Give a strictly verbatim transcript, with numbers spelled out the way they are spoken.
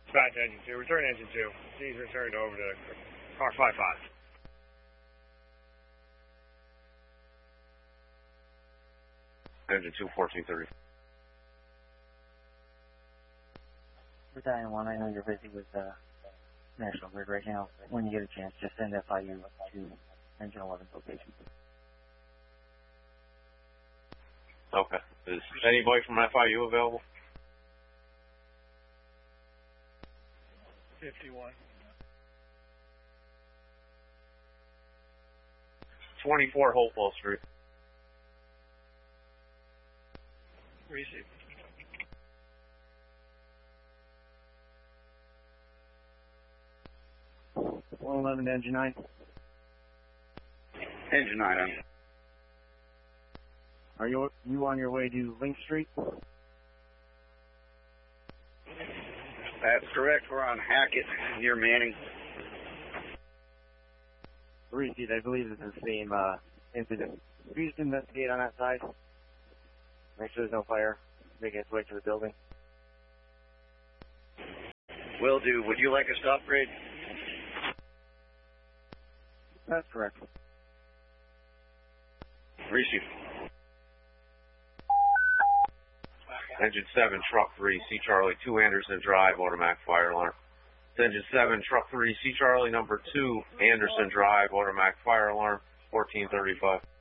Back to engine two. Return engine two. He's returned over to car five five. Engine two, fourteen thirty. Battalion one, I know you're busy with uh, National Grid right now. When you get a chance, just send F I U to Engine eleven's location. Okay. Is anybody from F I U available? fifty-one. twenty-four Hopewell Street. Receive. one eleven to Engine nine. Engine nine, I'm... Are you, you on your way to Link Street? That's correct. We're on Hackett near Manning. Receive, I believe it's the same uh, incident. Could you just investigate on that side? Make sure there's no fire. Make its way to the building. Will do. Would you like a stop grade? That's correct. Receive. Engine seven, Truck three, C Charlie, two Anderson Drive, automatic fire alarm. Engine seven, Truck three, C Charlie, number two, Anderson Drive, automatic fire alarm, fourteen thirty-five.